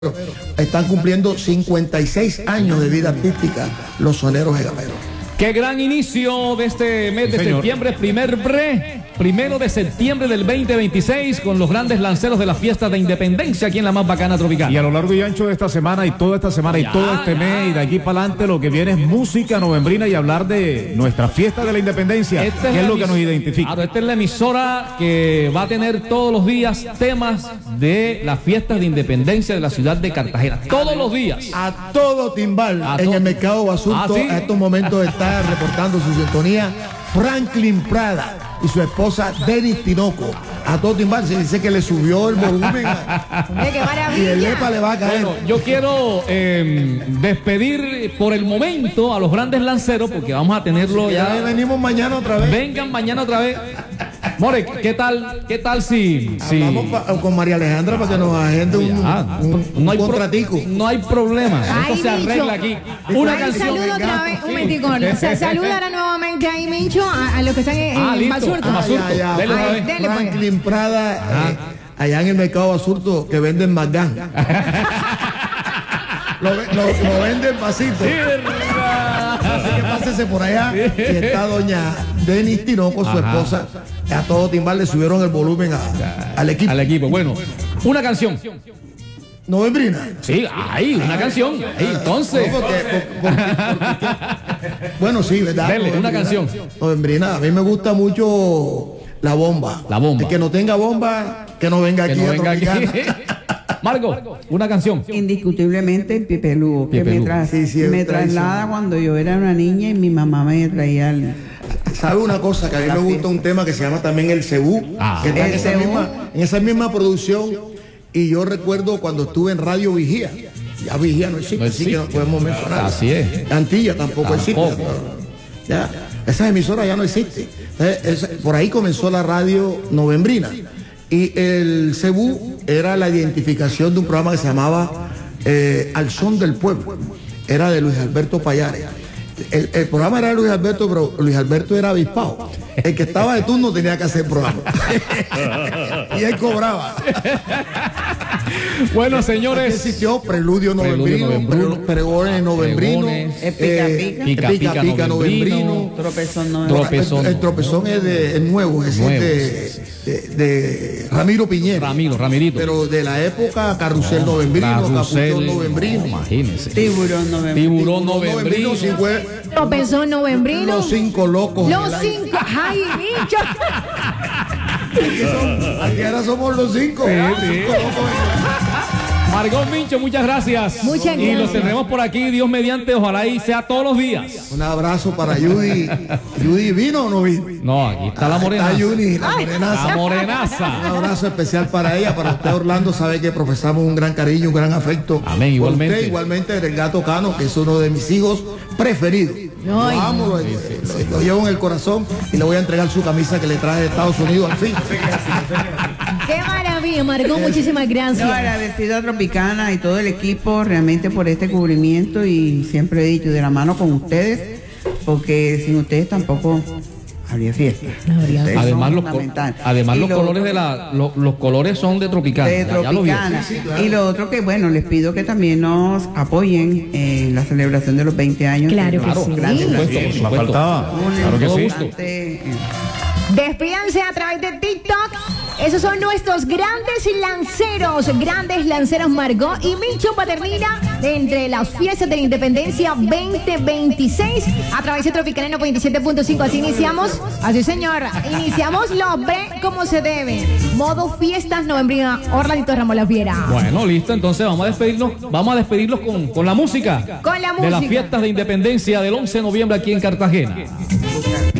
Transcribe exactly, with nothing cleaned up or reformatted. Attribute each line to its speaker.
Speaker 1: Están cumpliendo cincuenta y seis años de vida artística los soneros de Gamero.
Speaker 2: Qué gran inicio de este mes de sí, septiembre, primer bre, primero de septiembre del veinte veintiséis, con los grandes lanceros de la fiesta de independencia aquí en la más bacana tropical.
Speaker 3: Y a lo largo y ancho de esta semana y toda esta semana y ya, todo este ya. mes y de aquí para adelante lo que viene es música novembrina y hablar de nuestra fiesta de la independencia, este que es, es lo que nos identifica.
Speaker 2: Claro, esta es la emisora que va a tener todos los días temas de las fiestas de independencia de la ciudad de Cartagena. Todos los días.
Speaker 1: A todo timbal a en to el mercado Basurto. ¿Ah, sí? A estos momentos está reportando su sintonía Franklin Prada y su esposa Denis Tinoco. A todo timbal se dice que le subió el volumen a...
Speaker 4: ¡Qué maravilla!
Speaker 1: Y el lepa le va a caer.
Speaker 2: Bueno, yo quiero eh, despedir por el momento a los grandes lanceros porque vamos a tenerlo ya.
Speaker 1: Ya venimos mañana otra vez.
Speaker 2: Vengan mañana otra vez. More, ¿qué tal? ¿Qué tal si, si...
Speaker 1: Hablamos pa, con María Alejandra para que nos agende un,
Speaker 2: ya,
Speaker 1: un, un,
Speaker 2: no hay
Speaker 1: contratico?
Speaker 2: Pro, no hay problema.
Speaker 4: Ay,
Speaker 2: Esto se arregla aquí.
Speaker 4: Una canción. Saludo otra vez, un momentico. Se saludará nuevamente ahí, Mincho, a, a los que están en,
Speaker 2: ah,
Speaker 4: en Basurto.
Speaker 2: Ah, Basurto.
Speaker 1: Ah, ya, ya.
Speaker 2: Dele,
Speaker 1: Ay,
Speaker 2: dele,
Speaker 1: Franklin pues. Prada, eh, allá en el mercado Basurto, que venden Magán. lo, lo, lo venden pasito. Así que pásese por allá. Y está doña Denis Tinoco, su Ajá. esposa. A todo timbal le subieron el volumen a, al equipo.
Speaker 2: Al equipo. Bueno, una canción.
Speaker 1: ¿Novembrina?
Speaker 2: Sí, ahí, una canción. Ahí, entonces.
Speaker 1: No, porque, porque, porque, porque, bueno, sí, ¿verdad?
Speaker 2: Dele, una canción.
Speaker 1: Novembrina. A mí me gusta mucho la bomba.
Speaker 2: La bomba.
Speaker 1: El que no tenga bomba, que no venga
Speaker 2: que
Speaker 1: aquí
Speaker 2: no
Speaker 1: a
Speaker 2: venga
Speaker 1: Tropicana.
Speaker 2: aquí. Margo, una canción.
Speaker 5: Indiscutiblemente el Pipe Lugo, que
Speaker 2: Pipe
Speaker 5: me,
Speaker 2: Lugo.
Speaker 5: tra
Speaker 1: Sí, sí,
Speaker 5: me traslada cuando yo era una niña y mi mamá me traía el...
Speaker 1: ¿Sabe una cosa? Que a mí me gusta un tema que se llama también El Cebú,
Speaker 2: ah,
Speaker 1: que está en esa,
Speaker 5: Cebú.
Speaker 1: misma, en esa misma producción. Y yo recuerdo cuando estuve en Radio Vigía. Ya Vigía no existe,
Speaker 2: no existe.
Speaker 1: así que no podemos mencionar.
Speaker 2: Así es.
Speaker 1: Antilla tampoco, tampoco. existe. Ya, esas emisoras ya no existen. Entonces, es, por ahí comenzó la radio novembrina. Y el Cebú era la identificación de un programa que se llamaba eh, Al Son del Pueblo. Era de Luis Alberto Payares. El, el programa era de Luis Alberto, pero Luis Alberto era avispado. El que estaba de turno tenía que hacer programa. Y él cobraba.
Speaker 2: Bueno, señores.
Speaker 1: Aquí existió Preludio Novembrino, Preludio Pregones Novembrino,
Speaker 5: Pica
Speaker 2: Pica,
Speaker 1: Pica Pica Novembrino,
Speaker 5: Tropezón Novembrino.
Speaker 2: Tropezón.
Speaker 1: El, el Tropezón es, de, es nuevo, es
Speaker 2: Nuevo,
Speaker 1: de,
Speaker 2: sí, sí.
Speaker 1: de, de Ramiro Piñera.
Speaker 2: Ramiro, Ramirito.
Speaker 1: Pero de la época Carrusel no, Novembrino, Capuchón Novembrino.
Speaker 2: No, imagínense.
Speaker 5: Tiburón Novembrino.
Speaker 2: Tiburón Novembrino.
Speaker 1: Sí, fue,
Speaker 4: Tropezón Novembrino.
Speaker 1: Los cinco locos.
Speaker 4: Los cinco. ¡Ay, Mincho!
Speaker 1: Aquí, son, aquí ahora somos los cinco.
Speaker 2: Sí,
Speaker 1: los
Speaker 2: sí.
Speaker 1: cinco locos.
Speaker 2: Margot Mincho, muchas gracias.
Speaker 4: Muchas gracias.
Speaker 2: Y los tendremos por aquí, Dios mediante, ojalá y sea todos los días.
Speaker 1: Un abrazo para Judy. ¿Judy vino o no vino?
Speaker 2: No, aquí está la morenaza.
Speaker 1: Está Judy, la morenaza.
Speaker 2: La morenaza.
Speaker 1: Un abrazo especial para ella, para usted, Orlando. Sabe que profesamos un gran cariño, un gran afecto.
Speaker 2: Amén, igualmente.
Speaker 1: Usted, igualmente, del Gato Cano, que es uno de mis hijos preferidos.
Speaker 4: No,
Speaker 1: lo amo, lo,
Speaker 2: sí, sí,
Speaker 1: lo, lo llevo en el corazón y le voy a entregar su camisa que le traje de Estados Unidos al fin.
Speaker 4: ¡Qué maravilla, Margot! Muchísimas gracias.
Speaker 5: No, agradecido a Tropicana y todo el equipo realmente por este cubrimiento y siempre he dicho de la mano con ustedes, porque sin ustedes tampoco habría fiesta.
Speaker 4: Habría.
Speaker 5: Ustedes
Speaker 2: Además
Speaker 5: son
Speaker 2: los, co
Speaker 5: fundamentales.
Speaker 2: además
Speaker 5: Y
Speaker 2: los
Speaker 5: lo
Speaker 2: colores
Speaker 5: otro,
Speaker 2: de la lo, los colores son de Tropicana.
Speaker 5: de
Speaker 2: Ya, ya lo vio.
Speaker 5: Tropicana.
Speaker 1: Sí, sí, claro.
Speaker 5: Y lo otro que bueno, les pido que también nos apoyen en la celebración de los veinte años.
Speaker 4: Claro
Speaker 5: de
Speaker 4: que
Speaker 5: los
Speaker 4: sí.
Speaker 5: grandes
Speaker 2: Por supuesto,
Speaker 5: lanceros.
Speaker 2: por
Speaker 3: Sí,
Speaker 2: supuesto.
Speaker 3: me faltaba.
Speaker 5: Un
Speaker 3: Claro que sí.
Speaker 5: importante, eh,
Speaker 4: Despídanse a través de TikTok. Esos son nuestros grandes lanceros, grandes lanceros Margot y Mincho Paternina de entre las fiestas de la Independencia veinte veintiséis a través de Tropicana noventa y siete punto cinco. Así iniciamos, así señor, iniciamos los bre como se debe. Modo fiestas novembrina, Orlandito Ramos La Fiera.
Speaker 2: Bueno, listo, entonces vamos a despedirnos, vamos a despedirlos con, con la música.
Speaker 4: Con la
Speaker 2: De las
Speaker 4: música.
Speaker 2: fiestas de independencia del once de noviembre aquí en Cartagena.